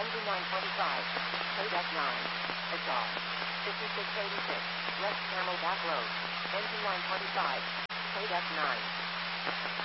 Engine 925. Code F9. Exhaust. 5686. West Camelback Road. Engine 925. Code F9.